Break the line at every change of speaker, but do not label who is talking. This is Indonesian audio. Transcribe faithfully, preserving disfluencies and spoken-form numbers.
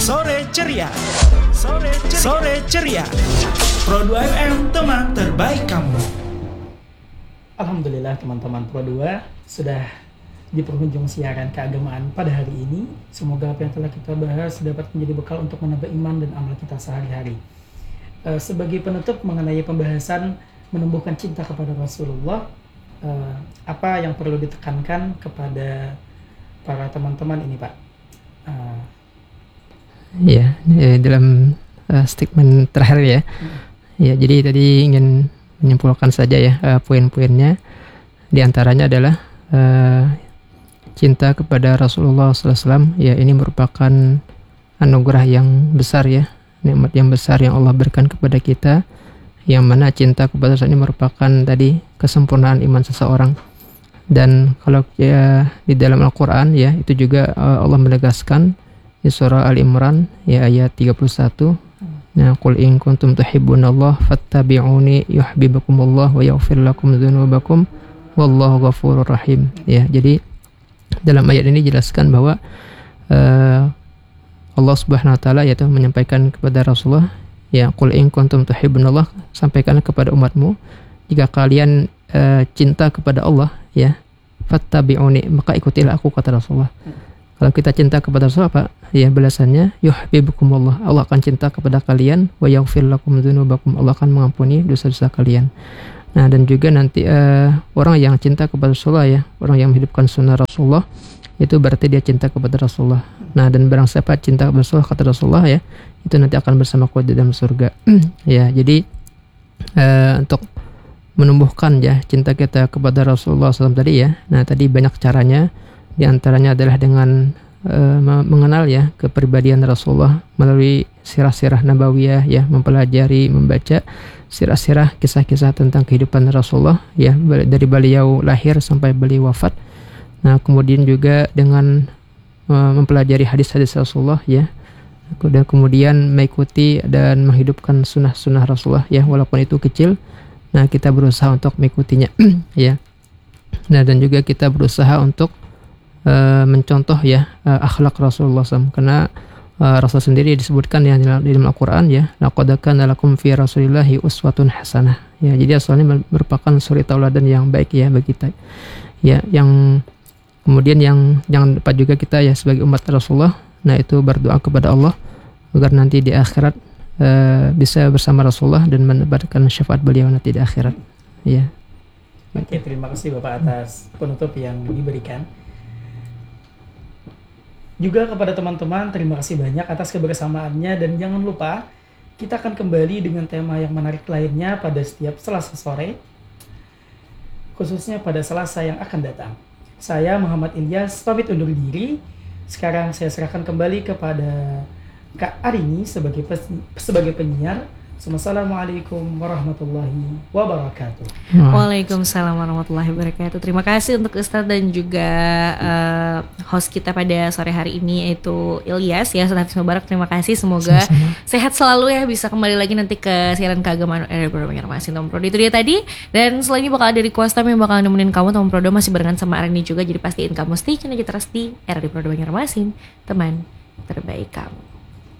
Sore Ceria. Sore Ceria. Sore Ceria. Pro dua F M, teman terbaik kamu.
Alhamdulillah teman-teman Pro dua sudah di penghujung siaran keagamaan pada hari ini. Semoga apa yang telah kita bahas dapat menjadi bekal untuk menambah iman dan amal kita sehari-hari. Uh, sebagai penutup mengenai pembahasan menumbuhkan cinta kepada Rasulullah, uh, apa yang perlu ditekankan kepada para teman-teman ini, Pak? Uh,
Ya, ya dalam uh, statement terakhir ya. Hmm. Ya, jadi tadi ingin menyimpulkan saja ya uh, poin-poinnya. Di antaranya adalah uh, cinta kepada Rasulullah sallallahu alaihi wasallam. Ya, ini merupakan anugerah yang besar ya, nikmat yang besar yang Allah berikan kepada kita. Yang mana cinta kepada Rasul ini merupakan tadi kesempurnaan iman seseorang. Dan kalau ya di dalam Al-Quran ya itu juga uh, Allah menegaskan di surah Al-Imran ya ayat tiga puluh satu. Nah, qul in kuntum tuhibbunallaha fattabi'uni yuhibbukumullah wa yaghfir lakum dzunubakum wallahu ghafurur rahim. Ya, jadi dalam ayat ini dijelaskan bahwa uh, Allah Subhanahu wa taala yaitu menyampaikan kepada Rasulullah ya qul in kuntum tuhibbunallaha, sampaikan kepada umatmu jika kalian uh, cinta kepada Allah ya fattabi'uni, maka ikutilah aku, kata Rasulullah. Kalau kita cinta kepada Rasul apa? Ya balasannya yuhibbukumullah, Allah akan cinta kepada kalian, wa yaghfir lakum dzunubakum, Allah akan mengampuni dosa-dosa kalian. Nah, dan juga nanti uh, orang yang cinta kepada Rasulullah ya, orang yang menghidupkan sunnah Rasulullah, itu berarti dia cinta kepada Rasulullah. Nah, dan barang siapa cinta kepada Rasulullah, kata Rasulullah ya, itu nanti akan bersama ku di dalam surga. Ya, jadi uh, untuk menumbuhkan ya cinta kita kepada Rasulullah shallallahu alaihi wasallam tadi ya. Nah, tadi banyak caranya. Di antaranya adalah dengan uh, mengenal ya kepribadian Rasulullah melalui sirah-sirah nabawiyah ya, mempelajari, membaca sirah-sirah kisah-kisah tentang kehidupan Rasulullah ya, dari beliau lahir sampai beliau wafat. Nah, kemudian juga dengan uh, mempelajari hadis-hadis Rasulullah ya, dan kemudian mengikuti dan menghidupkan sunnah-sunnah Rasulullah ya, walaupun itu kecil. Nah, kita berusaha untuk mengikutinya ya. Nah, dan juga kita berusaha untuk Uh, mencontoh ya uh, akhlak Rasulullah shallallahu alaihi wasallam, karena uh, Rasul sendiri disebutkan ya di dalam, di dalam Al-Quran ya, laqad kana lakum fi rasulillahi uswatun hasanah ya. Jadi Rasul ini merupakan suri tauladan yang baik ya bagi kita ya. Yang kemudian yang jangan lupa juga kita ya sebagai umat Rasulullah, nah itu berdoa kepada Allah agar nanti di akhirat uh, bisa bersama Rasulullah dan mendapatkan syafaat beliau nanti di akhirat ya.
Oke, terima kasih Bapak atas penutup yang diberikan. Juga kepada teman-teman, terima kasih banyak atas kebersamaannya, dan jangan lupa kita akan kembali dengan tema yang menarik lainnya pada setiap Selasa sore, khususnya pada Selasa yang akan datang. Saya Muhammad Ilyas pamit undur diri. Sekarang saya serahkan kembali kepada Kak Arini sebagai pes- sebagai penyiar. Assalamualaikum warahmatullahi wabarakatuh.
Waalaikumsalam warahmatullahi wabarakatuh. Terima kasih untuk Ustadz dan juga uh, host kita pada sore hari ini, yaitu Ilyas ya, Ustadz Mubarak. Terima kasih, semoga sama-sama sehat selalu ya, bisa kembali lagi nanti ke siaran keagamaan R D Pro Banjarmasin Tom Prodo. Itu dia tadi, dan selanjutnya bakal ada request time yang bakal nemenin kamu Tom Prodo, masih barengan sama Arini juga. Jadi pastiin kamu stay tune aja terus di R D Pro Banjarmasin, teman terbaik kamu.